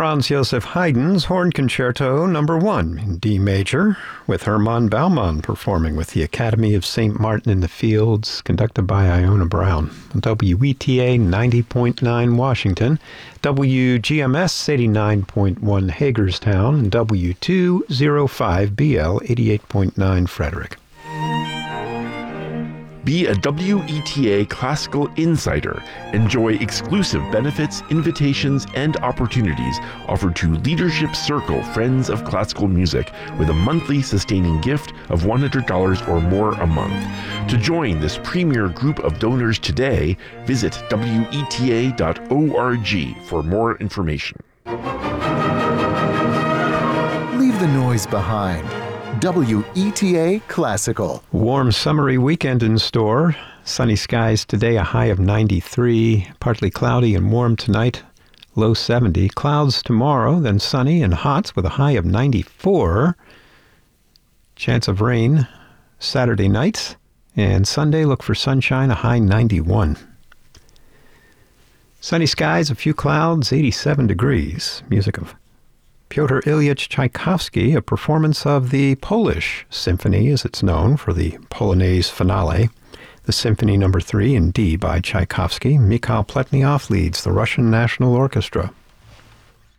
Franz Joseph Haydn's Horn Concerto No. 1 in D major, with Hermann Baumann performing with the Academy of St. Martin in the Fields, conducted by Iona Brown. WETA 90.9 Washington, WGMS 89.1 Hagerstown, and W205BL 88.9 Frederick. Be a WETA Classical Insider. Enjoy exclusive benefits, invitations, and opportunities offered to Leadership Circle Friends of Classical Music with a monthly sustaining gift of $100 or more a month. To join this premier group of donors today, visit WETA.org for more information. Leave the noise behind. WETA Classical. Warm summery weekend in store. Sunny skies today, a high of 93. Partly cloudy and warm tonight, low 70. Clouds tomorrow, then sunny and hot with a high of 94. Chance of rain Saturday night. And Sunday, look for sunshine, a high 91. Sunny skies, a few clouds, 87 degrees. Music of Pyotr Ilyich Tchaikovsky, a performance of the Polish Symphony, as it's known, for the Polonaise finale. The Symphony No. 3 in D by Tchaikovsky. Mikhail Pletnyov leads the Russian National Orchestra.